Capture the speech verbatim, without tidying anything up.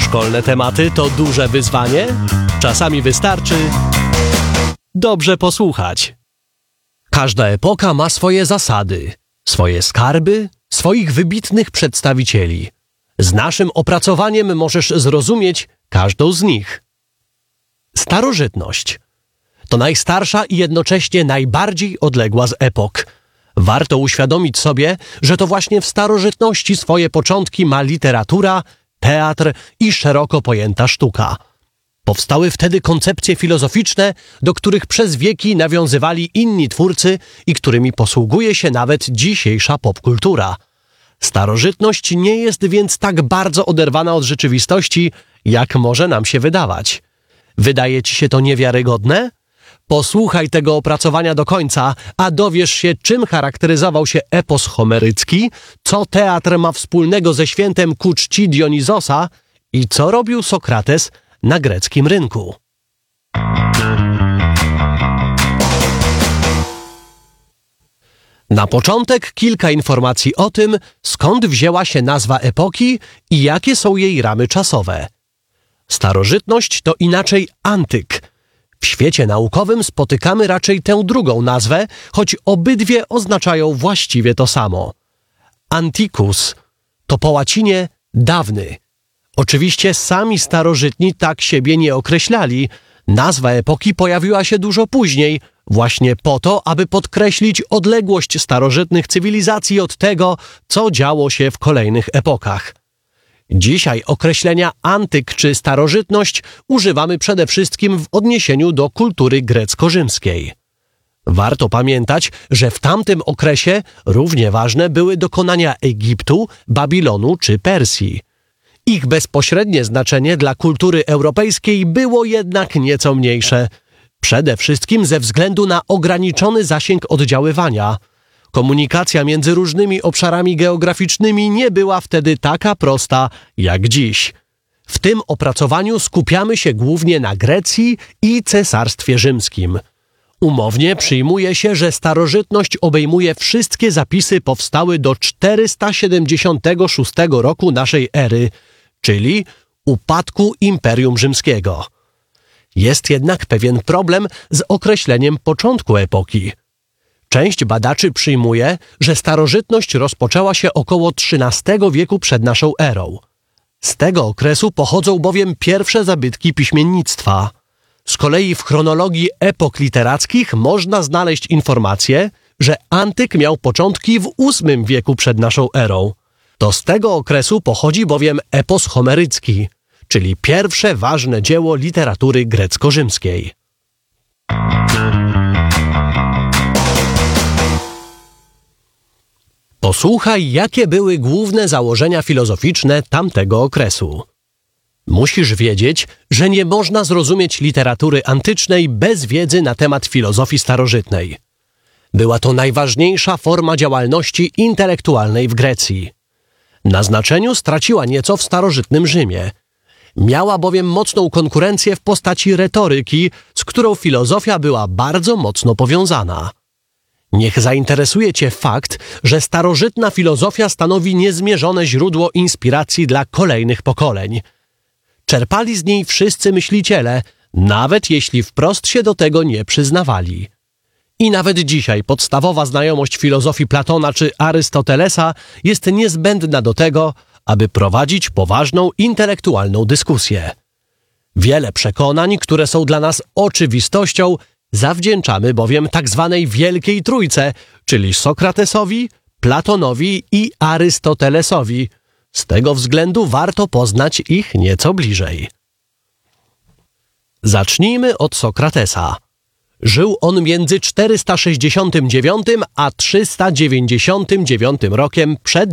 Szkolne tematy to duże wyzwanie? Czasami wystarczy dobrze posłuchać. Każda epoka ma swoje zasady, swoje skarby, swoich wybitnych przedstawicieli. Z naszym opracowaniem możesz zrozumieć każdą z nich. Starożytność to najstarsza i jednocześnie najbardziej odległa z epok. Warto uświadomić sobie, że to właśnie w starożytności swoje początki ma literatura, teatr i szeroko pojęta sztuka. Powstały wtedy koncepcje filozoficzne, do których przez wieki nawiązywali inni twórcy i którymi posługuje się nawet dzisiejsza popkultura. Starożytność nie jest więc tak bardzo oderwana od rzeczywistości, jak może nam się wydawać. Wydaje ci się to niewiarygodne? Posłuchaj tego opracowania do końca, a dowiesz się, czym charakteryzował się epos homerycki, co teatr ma wspólnego ze świętem ku czci Dionizosa i co robił Sokrates na greckim rynku. Na początek kilka informacji o tym, skąd wzięła się nazwa epoki i jakie są jej ramy czasowe. Starożytność to inaczej antyk. W świecie naukowym spotykamy raczej tę drugą nazwę, choć obydwie oznaczają właściwie to samo. Antiquus to po łacinie dawny. Oczywiście sami starożytni tak siebie nie określali. Nazwa epoki pojawiła się dużo później, właśnie po to, aby podkreślić odległość starożytnych cywilizacji od tego, co działo się w kolejnych epokach. Dzisiaj określenia antyk czy starożytność używamy przede wszystkim w odniesieniu do kultury grecko-rzymskiej. Warto pamiętać, że w tamtym okresie równie ważne były dokonania Egiptu, Babilonu czy Persji. Ich bezpośrednie znaczenie dla kultury europejskiej było jednak nieco mniejsze. Przede wszystkim ze względu na ograniczony zasięg oddziaływania. Komunikacja między różnymi obszarami geograficznymi nie była wtedy taka prosta jak dziś. W tym opracowaniu skupiamy się głównie na Grecji i Cesarstwie Rzymskim. Umownie przyjmuje się, że starożytność obejmuje wszystkie zapisy powstałe do czterysta siedemdziesiątego szóstego roku naszej ery, czyli upadku Imperium Rzymskiego. Jest jednak pewien problem z określeniem początku epoki. Część badaczy przyjmuje, że starożytność rozpoczęła się około trzynastego wieku przed naszą erą. Z tego okresu pochodzą bowiem pierwsze zabytki piśmiennictwa. Z kolei w chronologii epok literackich można znaleźć informację, że antyk miał początki w ósmym wieku przed naszą erą. To z tego okresu pochodzi bowiem epos homerycki, czyli pierwsze ważne dzieło literatury grecko-rzymskiej. Posłuchaj, jakie były główne założenia filozoficzne tamtego okresu. Musisz wiedzieć, że nie można zrozumieć literatury antycznej bez wiedzy na temat filozofii starożytnej. Była to najważniejsza forma działalności intelektualnej w Grecji. Na znaczeniu straciła nieco w starożytnym Rzymie. Miała bowiem mocną konkurencję w postaci retoryki, z którą filozofia była bardzo mocno powiązana. Niech zainteresuje cię fakt, że starożytna filozofia stanowi niezmierzone źródło inspiracji dla kolejnych pokoleń. Czerpali z niej wszyscy myśliciele, nawet jeśli wprost się do tego nie przyznawali. I nawet dzisiaj podstawowa znajomość filozofii Platona czy Arystotelesa jest niezbędna do tego, aby prowadzić poważną intelektualną dyskusję. Wiele przekonań, które są dla nas oczywistością, zawdzięczamy bowiem tak zwanej Wielkiej Trójce, czyli Sokratesowi, Platonowi i Arystotelesowi. Z tego względu warto poznać ich nieco bliżej. Zacznijmy od Sokratesa. Żył on między czterysta sześćdziesiątym dziewiątym a trzysta dziewięćdziesiątym dziewiątym rokiem przed